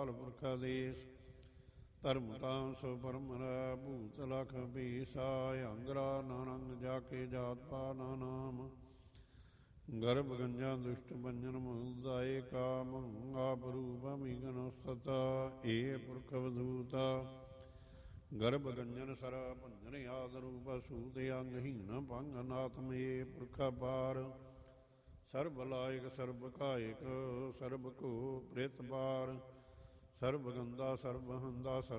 ਅਕਾਲ ਪੁਰਖਾ ਦੇਸ ਧਰਮ ਤਾਂ ਸੋ ਪਰਮ ਰਹਿ ਭੂਤ ਲਖ ਬੀਸਾ ਅੰਗਰਾ ਨਾਨੰਗ ਜਾ ਕੇ ਜਾਤ ਪਾ ਨਾ ਨਾਮ ਗਰਭ ਗੰਜਾ ਦੁਸ਼ਟ ਬੰਜਨ ਮੁਦਾਏ ਕਾਮ ਆਪ ਰੂਪ ਅਮਿਗਨ ਸਤਾ ਏ ਪੁਰਖ ਵਦੂਤਾ ਗਰਭ ਗੰਜਨ ਸਰ ਭੰਜਨ ਆਦ ਰੂਪ ਸੂਤ ਅੰਗਹੀਨ ਭੰਗ ਨਾਤਮ ਏ ਪੁਰਖਾ ਪਾਰ ਸਰਬ ਲਾਇਕ ਸਰਬ ਕਾਇਕ ਸਰਬ ਕੋ ਪ੍ਰਿਤ ਪਾਰ ਸਰਬ ਗੰਦਾ ਸਰਬ ਹੰਦਾ